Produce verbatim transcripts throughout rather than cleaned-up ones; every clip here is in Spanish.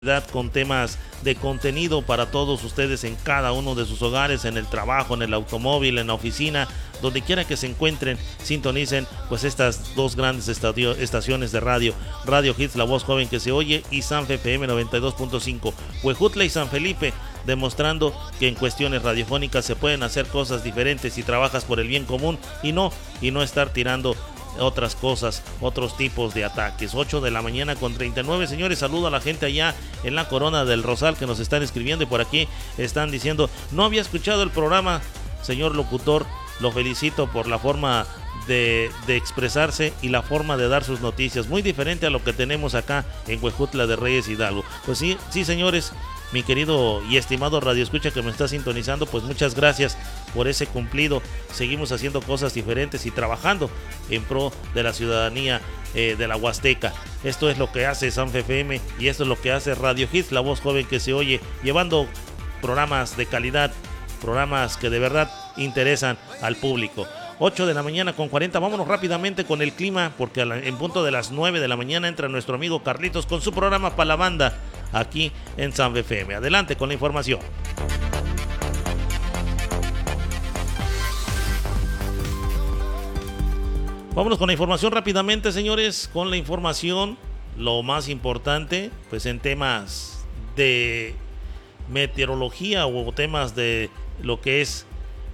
con temas de contenido para todos ustedes en cada uno de sus hogares, en el trabajo, en el automóvil, en la oficina, donde quiera que se encuentren, sintonicen pues estas dos grandes estadio, estaciones de radio, Radio Hits, la voz joven que se oye, y Sanfe F M noventa y dos punto cinco, Huejutla y San Felipe, demostrando que en cuestiones radiofónicas se pueden hacer cosas diferentes si trabajas por el bien común y no, y no estar tirando otras cosas, otros tipos de ataques. Ocho de la mañana con treinta y nueve, señores. Saludo a la gente allá en la Corona del Rosal que nos están escribiendo y por aquí están diciendo: no había escuchado el programa, señor locutor, lo felicito por la forma de, de expresarse y la forma de dar sus noticias, muy diferente a lo que tenemos acá en Huejutla de Reyes Hidalgo. Pues sí, sí, señores, mi querido y estimado radioescucha que me está sintonizando, pues muchas gracias por ese cumplido. Seguimos haciendo cosas diferentes y trabajando en pro de la ciudadanía eh, de la Huasteca. Esto es lo que hace Sanfe F M y esto es lo que hace Radio Hits, la voz joven que se oye, llevando programas de calidad, programas que de verdad interesan al público. ocho de la mañana con cuarenta, vámonos rápidamente con el clima, porque en punto de las nueve de la mañana entra nuestro amigo Carlitos con su programa Pa' la Banda, aquí en Sanfe F M. Adelante con la información. Vámonos con la información rápidamente, señores, con la información, lo más importante, pues en temas de meteorología o temas de lo que es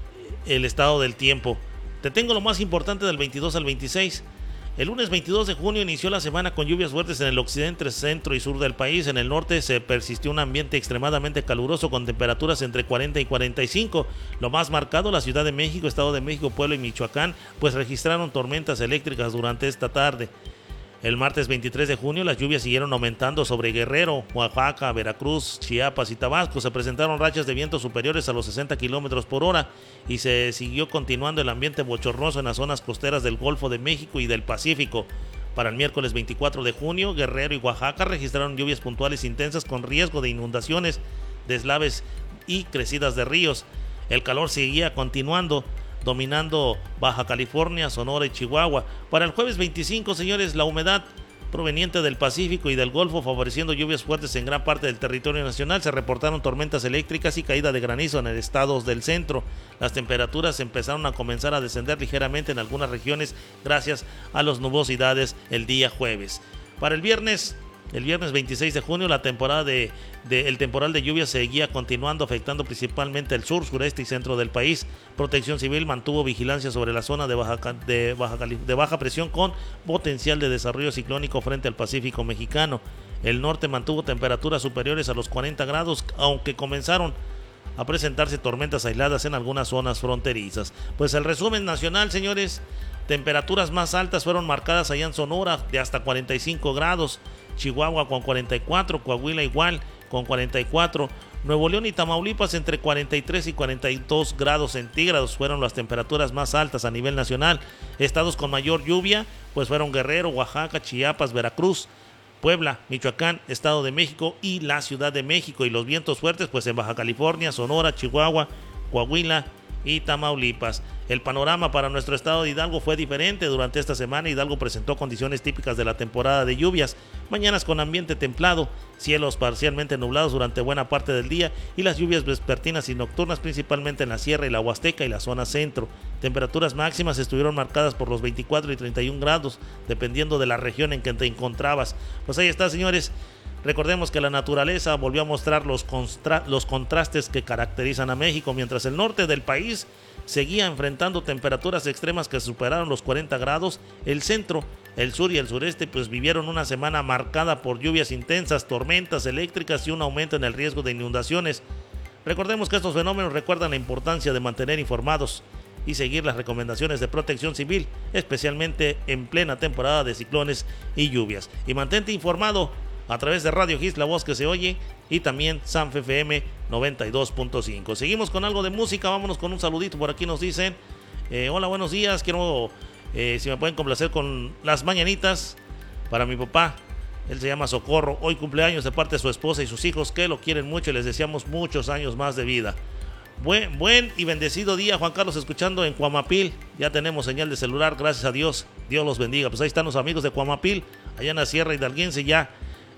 el estado del tiempo. Te tengo lo más importante del veintidós al veintiséis. El lunes veintidós de junio inició la semana con lluvias fuertes en el occidente, centro y sur del país. En el norte se persistió un ambiente extremadamente caluroso con temperaturas entre cuarenta y cuarenta y cinco. Lo más marcado, la Ciudad de México, Estado de México, Puebla y Michoacán, pues registraron tormentas eléctricas durante esta tarde. El martes veintitrés de junio las lluvias siguieron aumentando sobre Guerrero, Oaxaca, Veracruz, Chiapas y Tabasco. Se presentaron rachas de viento superiores a los sesenta kilómetros por hora y se siguió continuando el ambiente bochornoso en las zonas costeras del Golfo de México y del Pacífico. Para el miércoles veinticuatro de junio, Guerrero y Oaxaca registraron lluvias puntuales intensas con riesgo de inundaciones, deslaves y crecidas de ríos. El calor seguía continuando, dominando Baja California, Sonora y Chihuahua. Para el jueves veinticinco, señores, la humedad proveniente del Pacífico y del Golfo favoreciendo lluvias fuertes en gran parte del territorio nacional. Se reportaron tormentas eléctricas y caída de granizo en el estado del centro. Las temperaturas empezaron a comenzar a descender ligeramente en algunas regiones gracias a las nubosidades el día jueves. Para el viernes El viernes veintiséis de junio, la temporada de, de, el temporal de lluvia seguía continuando, afectando principalmente el sur, sureste y centro del país. Protección Civil mantuvo vigilancia sobre la zona de baja, de, baja, de baja presión con potencial de desarrollo ciclónico frente al Pacífico mexicano. El norte mantuvo temperaturas superiores a los cuarenta grados, aunque comenzaron a presentarse tormentas aisladas en algunas zonas fronterizas. Pues el resumen nacional, señores: temperaturas más altas fueron marcadas allá en Sonora de hasta cuarenta y cinco grados, Chihuahua con cuarenta y cuatro, Coahuila igual con cuarenta y cuatro, Nuevo León y Tamaulipas entre cuarenta y tres y cuarenta y dos grados centígrados fueron las temperaturas más altas a nivel nacional. Estados con mayor lluvia pues fueron Guerrero, Oaxaca, Chiapas, Veracruz, Puebla, Michoacán, Estado de México y la Ciudad de México. Y los vientos fuertes pues en Baja California, Sonora, Chihuahua, Coahuila y Tamaulipas. El panorama para nuestro estado de Hidalgo fue diferente. Durante esta semana Hidalgo presentó condiciones típicas de la temporada de lluvias, mañanas con ambiente templado, cielos parcialmente nublados durante buena parte del día y las lluvias vespertinas y nocturnas principalmente en la sierra y la Huasteca y la zona centro. Temperaturas máximas estuvieron marcadas por los veinticuatro y treinta y un grados dependiendo de la región en que te encontrabas. Pues ahí está, señores. Recordemos que la naturaleza volvió a mostrar los, constra- los contrastes que caracterizan a México, mientras el norte del país seguía enfrentando temperaturas extremas que superaron los cuarenta grados. El centro, el sur y el sureste pues vivieron una semana marcada por lluvias intensas, tormentas eléctricas y un aumento en el riesgo de inundaciones. Recordemos que estos fenómenos recuerdan la importancia de mantener informados y seguir las recomendaciones de Protección Civil, especialmente en plena temporada de ciclones y lluvias. Y mantente informado a través de Radio Hits, la voz que se oye, y también Sanfe F M noventa y dos punto cinco. Seguimos con algo de música, vámonos con un saludito. Por aquí nos dicen, eh, hola, buenos días, quiero, eh, si me pueden complacer con las mañanitas para mi papá. Él se llama Socorro, hoy cumpleaños de parte de su esposa y sus hijos que lo quieren mucho y les deseamos muchos años más de vida. Buen, buen y bendecido día, Juan Carlos, escuchando en Cuamapil. Ya tenemos señal de celular, gracias a Dios. Dios los bendiga. Pues ahí están los amigos de Cuamapil, allá en la Sierra Hidalguense, ya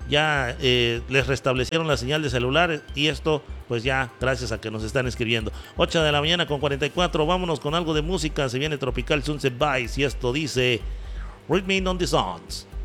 ya eh, les restablecieron la señal de celular y esto pues ya gracias a que nos están escribiendo. ocho de la mañana con cuarenta y cuatro, vámonos con algo de música, se viene Tropical Sunset Vice y esto dice Read Me on the Songs.